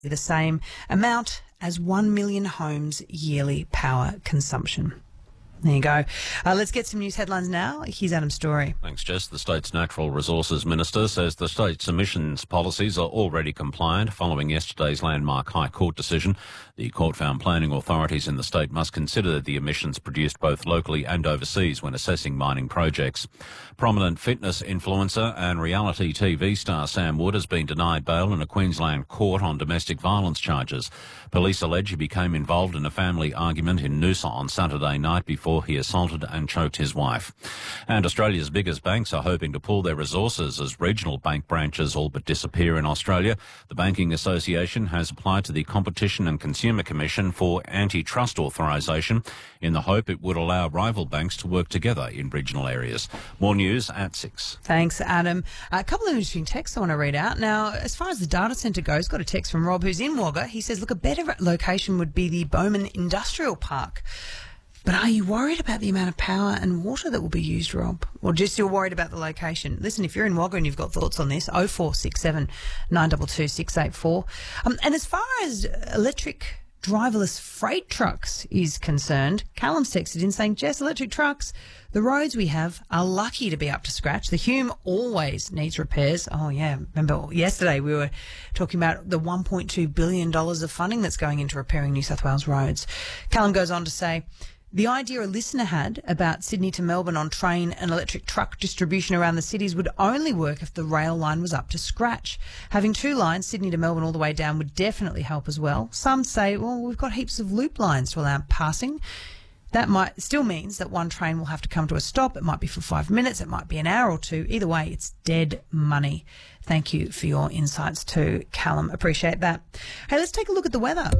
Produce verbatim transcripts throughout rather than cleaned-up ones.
the same amount as one million homes' yearly power consumption. There you go. Uh, let's get some news headlines now. Here's Adam Story. Thanks, Jess. The state's Natural Resources Minister says the state's emissions policies are already compliant following yesterday's landmark High Court decision. The court found planning authorities in the state must consider the emissions produced both locally and overseas when assessing mining projects. Prominent fitness influencer and reality T V star Sam Wood has been denied bail in a Queensland court on domestic violence charges. Police allege he became involved in a family argument in Noosa on Saturday night before he assaulted and choked his wife. And Australia's biggest banks are hoping to pool their resources as regional bank branches all but disappear in Australia. The Banking Association has applied to the Competition and Consumer Commission for antitrust authorisation in the hope it would allow rival banks to work together in regional areas. More news at six. Thanks, Adam. A couple of interesting texts I want to read out. Now, as far as the data centre goes, got a text from Rob who's in Wagga. He says, look, a better location would be the Bowman Industrial Park. But are you worried about the amount of power and water that will be used, Rob? Or just you're worried about the location? Listen, if you're in Wagga and you've got thoughts on this, oh four six seven, nine two two, six eight four. Um, and as far as electric driverless freight trucks is concerned, Callum's texted in saying, Jess, electric trucks, the roads we have are lucky to be up to scratch. The Hume always needs repairs. Oh, yeah. Remember yesterday we were talking about the one point two billion dollars of funding that's going into repairing New South Wales roads. Callum goes on to say, the idea a listener had about Sydney to Melbourne on train and electric truck distribution around the cities would only work if the rail line was up to scratch. Having two lines, Sydney to Melbourne all the way down, would definitely help as well. Some say, well, we've got heaps of loop lines to allow passing. That might still means that one train will have to come to a stop. It might be for five minutes. It might be an hour or two. Either way, it's dead money. Thank you for your insights too, Callum. Appreciate that. Hey, let's take a look at the weather.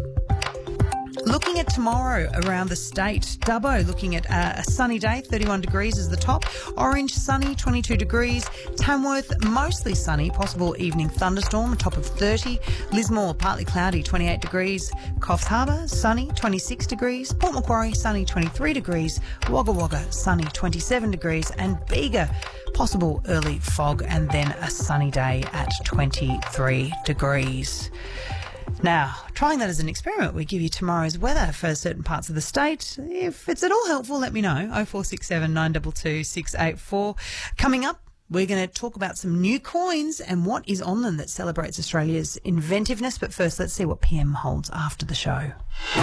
Looking at tomorrow around the state, Dubbo looking at uh, a sunny day, thirty-one degrees is the top. Orange, sunny, twenty-two degrees. Tamworth, mostly sunny, possible evening thunderstorm, a top of thirty. Lismore, partly cloudy, twenty-eight degrees. Coffs Harbour, sunny, twenty-six degrees. Port Macquarie, sunny, twenty-three degrees. Wagga Wagga, sunny, twenty-seven degrees. And Bega, possible early fog and then a sunny day at twenty-three degrees. Now, trying that as an experiment, we give you tomorrow's weather for certain parts of the state. If it's at all helpful, let me know. oh four six seven, nine two two, six eight four. Coming up, we're going to talk about some new coins and what is on them that celebrates Australia's inventiveness. But first, let's see what P M holds after the show.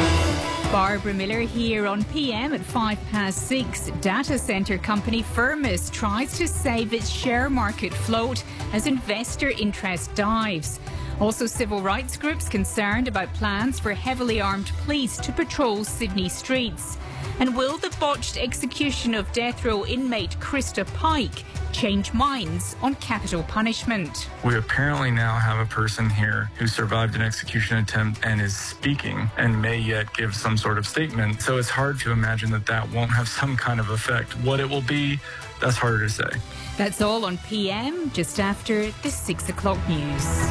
Barbara Miller here on P M at five past six. Data centre company Firmus tries to save its share market float as investor interest dives. Also, civil rights groups concerned about plans for heavily armed police to patrol Sydney streets. And will the botched execution of death row inmate Krista Pike change minds on capital punishment? We apparently now have a person here who survived an execution attempt and is speaking and may yet give some sort of statement. So it's hard to imagine that that won't have some kind of effect. What it will be, that's harder to say. That's all on P M, just after the six o'clock news.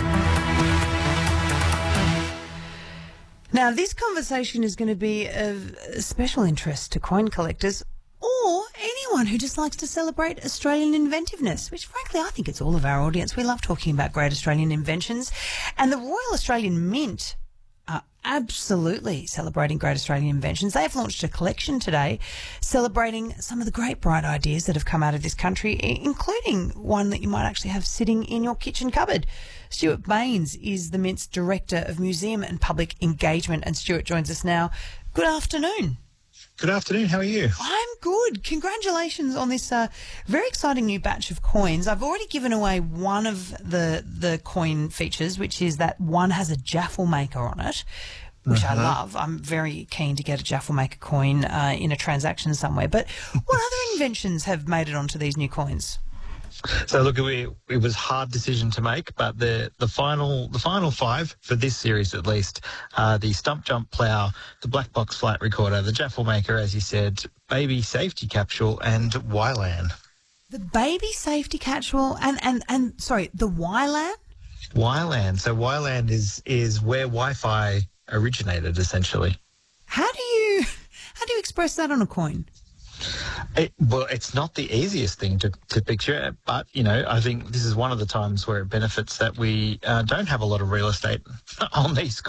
Now, this conversation is going to be of special interest to coin collectors or anyone who just likes to celebrate Australian inventiveness, which frankly I think it's all of our audience. We love talking about great Australian inventions. And the Royal Australian Mint are absolutely celebrating great Australian inventions. They've launched a collection today celebrating some of the great bright ideas that have come out of this country, including one that you might actually have sitting in your kitchen cupboard. Stuart Baines is the Mint's Director of Museum and Public Engagement, and Stuart joins us now. Good afternoon. Good afternoon. How are you? I'm good. Congratulations on this uh, very exciting new batch of coins. I've already given away one of the the coin features, which is that one has a jaffle maker on it, which uh-huh. I love. I'm very keen to get a jaffle maker coin uh, in a transaction somewhere. But what other inventions have made it onto these new coins? So look, it, it was a hard decision to make, but the, the final the final five for this series at least, uh, the stump jump plough, the black box flight recorder, the jaffle maker, as you said, baby safety capsule, and Wylan. The baby safety capsule and, and, and sorry, the Wylan? Wylan. So Wylan is is where Wi-Fi originated, essentially. How do you how do you express that on a coin? It, well, it's not the easiest thing to, to picture, but, you know, I think this is one of the times where it benefits that we uh, don't have a lot of real estate on these